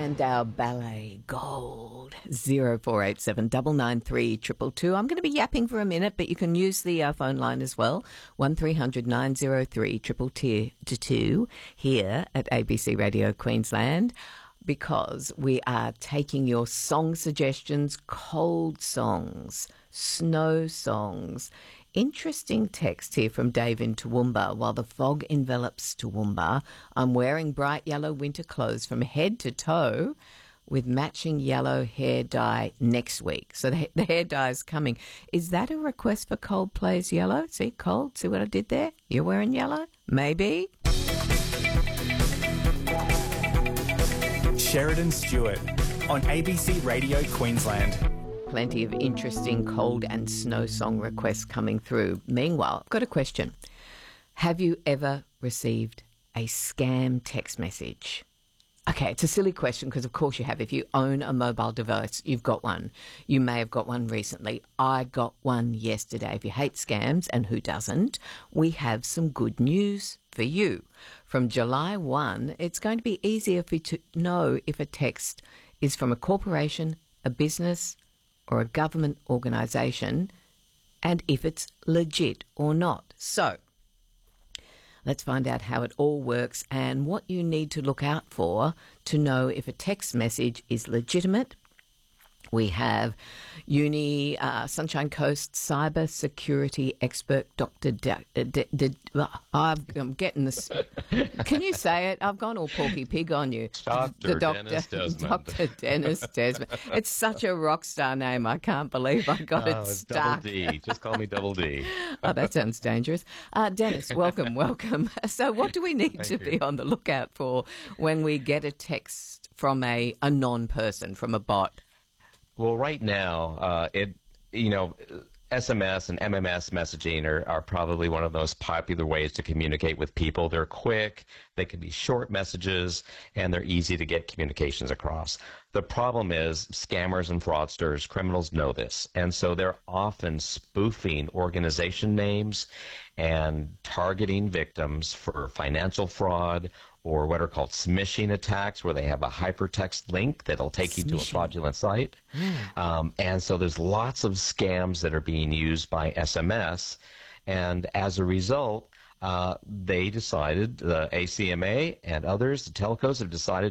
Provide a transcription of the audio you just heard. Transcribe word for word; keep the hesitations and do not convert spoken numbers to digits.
Spandau Ballet Gold. zero four eight seven nine nine three two two two. I'm going to be yapping for a minute, but you can use the uh, phone line as well. one three hundred nine oh three two two two here at A B C Radio Queensland, because we are taking your song suggestions, cold songs, snow songs. Interesting text here from Dave in Toowoomba. While the fog envelops Toowoomba, I'm wearing bright yellow winter clothes from head to toe with matching yellow hair dye next week. So the, the hair dye is coming. Is that a request for Coldplay's Yellow? See, Cold, see what I did there? You're wearing yellow? Maybe. Sheridan Stewart on A B C Radio Queensland. Plenty of interesting cold and snow song requests coming through. Meanwhile, I've got a question. Have you ever received a scam text message? Okay, it's a silly question because, of course, you have. If you own a mobile device, you've got one. You may have got one recently. I got one yesterday. If you hate scams, and who doesn't, we have some good news for you. From July first, it's going to be easier for you to know if a text is from a corporation, a business, or a government organisation, and if it's legit or not. So, let's find out how it all works and what you need to look out for to know if a text message is legitimate. We have Uni uh, Sunshine Coast cyber security expert, Doctor D- D- D- D- I'm getting this. Can you say it? I've gone all Porky Pig on you. Doctor The doctor, Dennis Desmond. Doctor Dennis Desmond. It's such a rock star name. I can't believe I got Oh, it it's stuck. Double D. Just call me Double D. Oh, that sounds dangerous. Uh, Dennis, welcome, welcome. So what do we need Thank to you. be on the lookout for when we get a text from a, a non-person, from a bot? Well, right now, uh, it you know, S M S and M M S messaging are, are probably one of the most popular ways to communicate with people. They're quick, they can be short messages, and they're easy to get communications across. The problem is scammers and fraudsters, criminals know this, and so they're often spoofing organization names and targeting victims for financial fraud or what are called smishing attacks, where they have a hypertext link that'll take you to a Smishing. fraudulent site. Um, and so there's lots of scams that are being used by S M S, and as a result, uh, they decided, the A C M A and others, the telcos have decided